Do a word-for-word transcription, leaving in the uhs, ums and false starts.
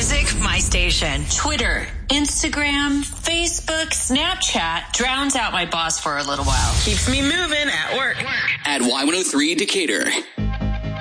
music, my station. Twitter, Instagram, Facebook, Snapchat drowns out my boss for a little while. Keeps me moving at work. At Y one oh three Decatur.